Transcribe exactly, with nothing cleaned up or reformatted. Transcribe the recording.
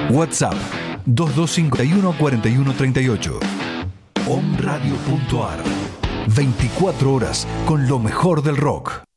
WhatsApp dos dos cinco uno cuatro uno tres ocho. Om Radio punto ar. veinticuatro horas con lo mejor del rock.